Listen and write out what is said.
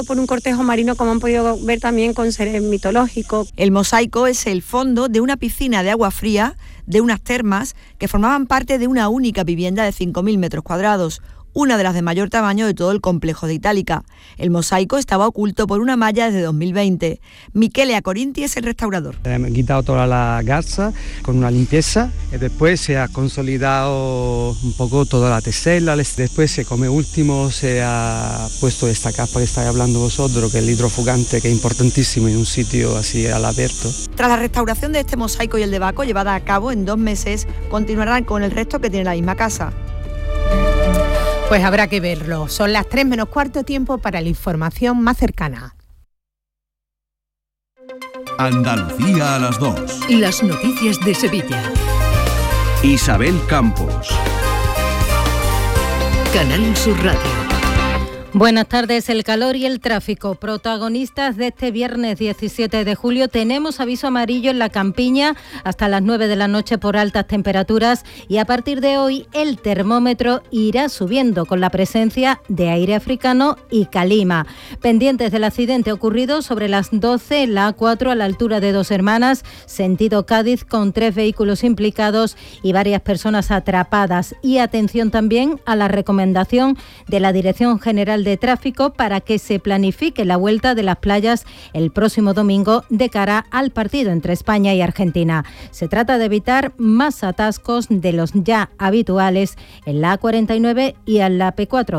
por un cortejo marino, como han podido ver también con seres mitológicos. El mosaico es el fondo de una piscina de agua fría, de unas termas, que formaban parte de una única vivienda de 5.000 metros cuadrados, una de las de mayor tamaño de todo el complejo de Itálica. El mosaico estaba oculto por una malla desde 2020. Michele Acorinti es el restaurador. Hemos quitado toda la garza con una limpieza y después se ha consolidado un poco toda la tesela. Después, como último, se ha puesto esta capa que estáis hablando vosotros, que es el hidrofugante, que es importantísimo en un sitio así al abierto. Tras la restauración de este mosaico y el de Baco, llevada a cabo en 2 meses, continuarán con el resto que tiene la misma casa. Pues habrá que verlo. Son las 3 menos cuarto, tiempo para la información más cercana. Andalucía a las 2. Las noticias de Sevilla. Isabel Campos. Canal Sur Radio. Buenas tardes. El calor y el tráfico, protagonistas de este viernes 17 de julio. Tenemos aviso amarillo en la Campiña hasta las 9 de la noche por altas temperaturas y a partir de hoy el termómetro irá subiendo con la presencia de aire africano y calima. Pendientes del accidente ocurrido sobre las 12 en la A4 a la altura de Dos Hermanas, sentido Cádiz, con 3 vehículos implicados y varias personas atrapadas. Y atención también a la recomendación de la Dirección General de Tráfico para que se planifique la vuelta de las playas el próximo domingo de cara al partido entre España y Argentina. Se trata de evitar más atascos de los ya habituales en la A49 y en la P4.